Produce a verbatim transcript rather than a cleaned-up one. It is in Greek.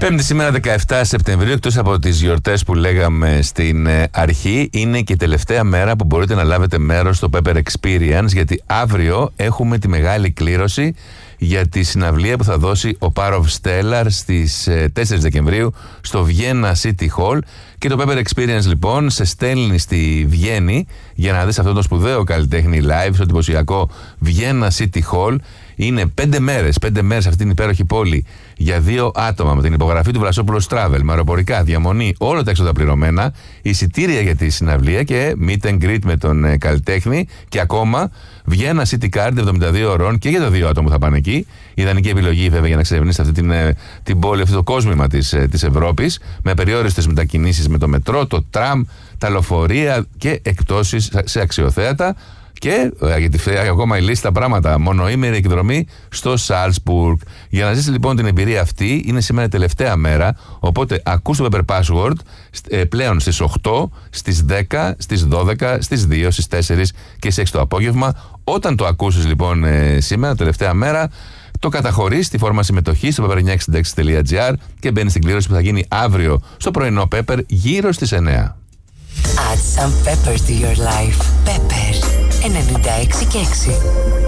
Πέμπτη σήμερα δεκαεφτά Σεπτεμβρίου, εκτός από τις γιορτές που λέγαμε στην αρχή, είναι και η τελευταία μέρα που μπορείτε να λάβετε μέρος στο Pepper Experience, γιατί αύριο έχουμε τη μεγάλη κλήρωση για τη συναυλία που θα δώσει ο Power of Stellar στις τέσσερις Δεκεμβρίου στο Βιέννα City Hall. Και το Pepper Experience λοιπόν σε στέλνει στη Βιέννη για να δεις αυτό το σπουδαίο καλλιτέχνη live στο εντυπωσιακό Βιέννα City Hall. Είναι πέντε μέρες, πέντε μέρες αυτή την υπέροχη πόλη για δύο άτομα, με την υπογραφή του Βλασόπουλος Travel, με αεροπορικά, διαμονή, όλα τα έξοδα πληρωμένα, εισιτήρια για τη συναυλία και meet and greet με τον ε, καλλιτέχνη, και ακόμα Βιέννα City Card εβδομήντα δύο ωρών και για τα δύο άτομα που θα πάνε εκεί. Ιδανική επιλογή βέβαια για να ξερευνήσει αυτή την, ε, την πόλη, αυτό το κόσμημα της, ε, της Ευρώπης, με περιόριστες μετακινήσεις με το μετρό, το τραμ, τα λεωφορεία και εκπτώσεις σε αξιοθέατα. Και γιατί φέρει ακόμα η λίστα πράγματα, μονοήμερη εκδρομή στο Σάλτσμπουργκ. Για να ζήσει λοιπόν την εμπειρία αυτή, είναι σήμερα η τελευταία μέρα. Οπότε ακούς το Pepper Password ε, πλέον στις οκτώ, στις δέκα, στις δώδεκα, στις δύο, στις τέσσερις και στις έξι το απόγευμα. Όταν το ακούσεις λοιπόν ε, σήμερα, τελευταία μέρα, το καταχωρείς στη φόρμα συμμετοχή στο πέπερ εννιακόσια εξήντα έξι τελεία τζι άρ και μπαίνεις στην κλήρωση που θα γίνει αύριο στο πρωινό Pepper γύρω στις εννιά. Add some pepper to your life. Pepper ενενήντα έξι και έξι.